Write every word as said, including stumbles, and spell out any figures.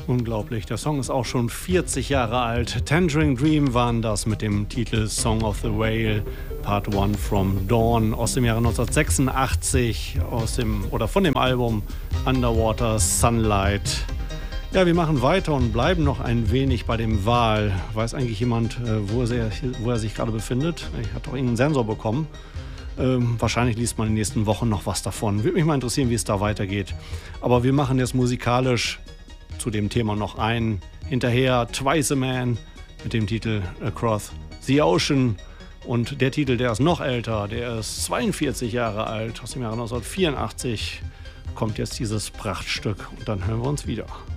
Unglaublich, der Song ist auch schon vierzig Jahre alt. Tangerine Dream waren das mit dem Titel Song of the Whale, Part eins from Dawn aus dem Jahre neunzehnhundertsechsundachtzig, aus dem, oder von dem Album Underwater Sunlight. Ja, wir machen weiter und bleiben noch ein wenig bei dem Wal. Weiß eigentlich jemand, wo er, wo er sich gerade befindet? Ich habe doch irgendeinen Sensor bekommen. Ähm, wahrscheinlich liest man in den nächsten Wochen noch was davon. Würde mich mal interessieren, wie es da weitergeht. Aber wir machen jetzt musikalisch zu dem Thema noch ein. Hinterher Twice a Man mit dem Titel Across the Ocean. Und der Titel, der ist noch älter, der ist zweiundvierzig Jahre alt, aus dem Jahre neunzehnhundertvierundachtzig kommt jetzt dieses Prachtstück. Und dann hören wir uns wieder.